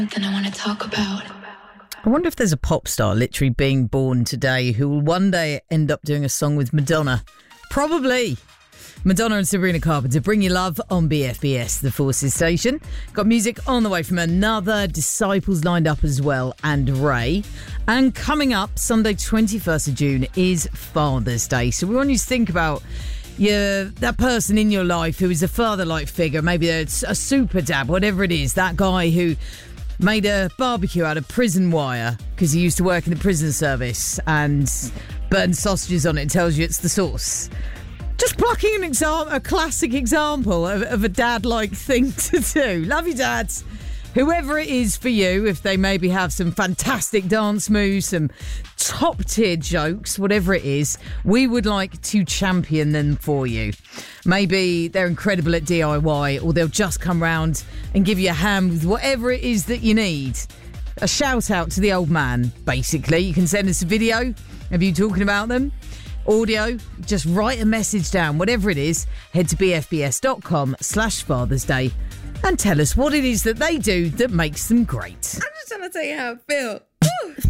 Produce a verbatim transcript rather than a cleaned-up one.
Something I want to talk about. I wonder if there's a pop star literally being born today who will one day end up doing a song with Madonna. Probably. Madonna and Sabrina Carpenter, Bring Your Love on B F B S, the Forces station. Got music on the way from another, Disciples lined up as well, and Ray. And coming up, Sunday twenty-first of June is Father's Day. So we want you to think about your, that person in your life who is a father-like figure. Maybe it's a super dad, whatever it is. That guy who made a barbecue out of prison wire because he used to work in the prison service and burned sausages on it and tells you it's the sauce. Just plucking an example, a classic example of, of a dad-like thing to do. Love you, dads. Whoever it is for you, if they maybe have some fantastic dance moves, some top-tier jokes, whatever it is, we would like to champion them for you. Maybe they're incredible at D I Y, or they'll just come round and give you a hand with whatever it is that you need. A shout-out to the old man, basically. You can send us a video of you talking about them. Audio, just write a message down, whatever it is. Head to bfbs.com slash Father's Day and tell us what it is that they do that makes them great. I'm just trying to tell you how I feel. Woo.